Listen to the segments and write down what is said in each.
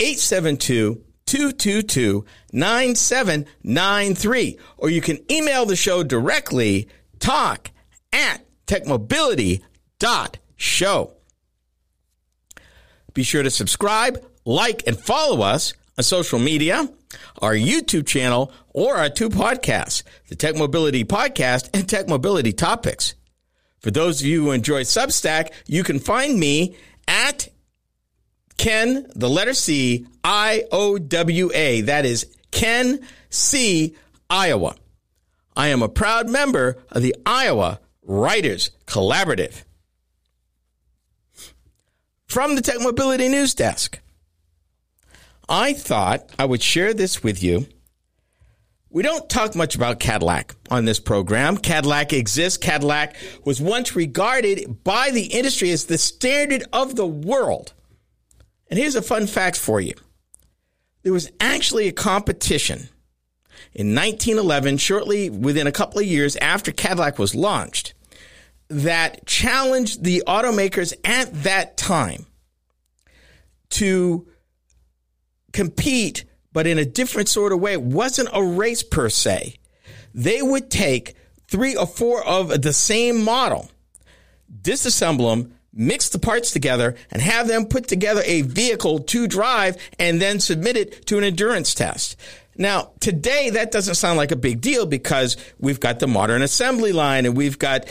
872-222-9793. Or you can email the show directly, talk@techmobility.show. Be sure to subscribe, like, and follow us on social media, our YouTube channel, or our two podcasts, the Tech Mobility Podcast and Tech Mobility Topics. For those of you who enjoy Substack, you can find me at Ken, the letter C, IOWA. That is Ken C, Iowa. I am a proud member of the Iowa Writers Collaborative. From the Tech Mobility News Desk, I thought I would share this with you. We don't talk much about Cadillac on this program. Cadillac exists. Cadillac was once regarded by the industry as the standard of the world. And here's a fun fact for you. There was actually a competition in 1911, shortly within a couple of years after Cadillac was launched, that challenged the automakers at that time to compete, but in a different sort of way. It wasn't a race per se. They would take 3 or 4 of the same model, disassemble them, mix the parts together, and have them put together a vehicle to drive and then submit it to an endurance test. Now, today, that doesn't sound like a big deal because we've got the modern assembly line and we've got,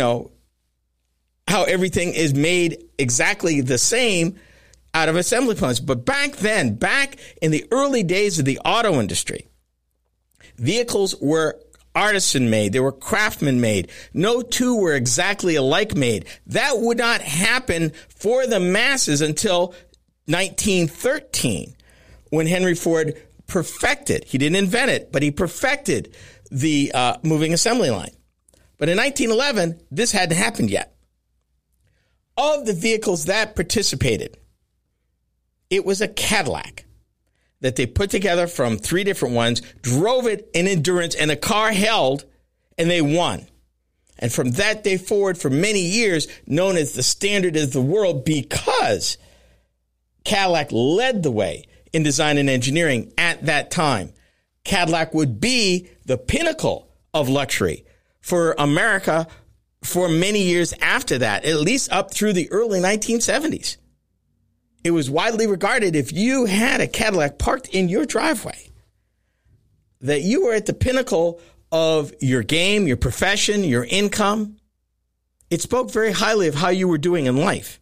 how everything is made exactly the same out of assembly plants. But back then, back in the early days of the auto industry, vehicles were artisan made. They were craftsman made. No two were exactly alike made. That would not happen for the masses until 1913, when Henry Ford perfected, he didn't invent it, but he perfected the moving assembly line. But in 1911, this hadn't happened yet. Of the vehicles that participated, it was a Cadillac that they put together from 3 different ones, drove it in endurance, and the car held, and they won. And from that day forward, for many years, known as the standard of the world, because Cadillac led the way in design and engineering at that time. Cadillac would be the pinnacle of luxury for America for many years after that, at least up through the early 1970s. It was widely regarded, if you had a Cadillac parked in your driveway, that you were at the pinnacle of your game, your profession, your income. It spoke very highly of how you were doing in life.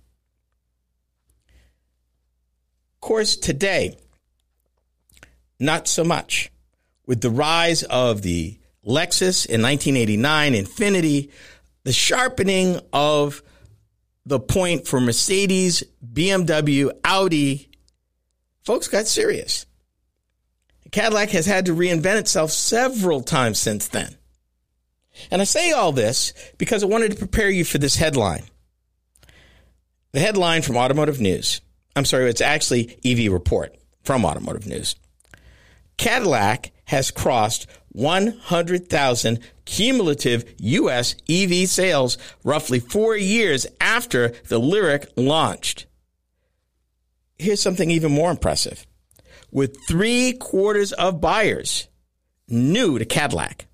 Of course, today, not so much. With the rise of the Lexus in 1989, Infiniti, the sharpening of the point for Mercedes, BMW, Audi, folks got serious. Cadillac has had to reinvent itself several times since then. And I say all this because I wanted to prepare you for this headline. The headline from Automotive News. I'm sorry, it's actually EV Report from Automotive News. Cadillac has crossed 100,000 cumulative U.S. EV sales roughly 4 years after the Lyriq launched. Here's something even more impressive. With 3/4 of buyers new to Cadillac.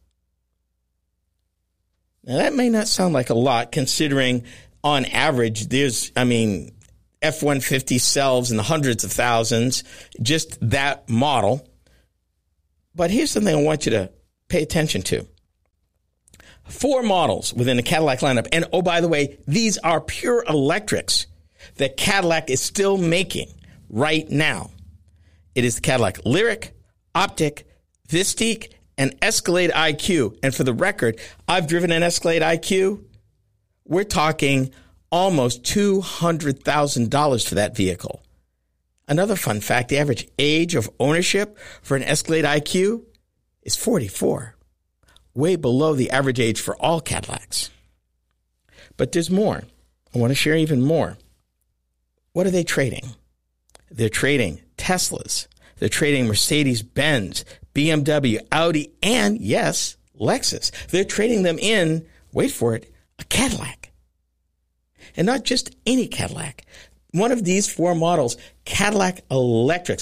Now, that may not sound like a lot, considering on average, F-150 sells in the hundreds of thousands, just that model. But here's something I want you to pay attention to. 4 models within the Cadillac lineup. And, oh, by the way, these are pure electrics that Cadillac is still making right now. It is the Cadillac Lyriq, Optiq, Vistiq, and Escalade IQ. And for the record, I've driven an Escalade IQ. We're talking almost $200,000 for that vehicle. Another fun fact, the average age of ownership for an Escalade IQ is 44, way below the average age for all Cadillacs. But there's more. I want to share even more. What are they trading? They're trading Teslas. They're trading Mercedes-Benz, BMW, Audi, and, yes, Lexus. They're trading them in, wait for it, a Cadillac. And not just any Cadillac. One of these 4 models, Cadillac Electrics,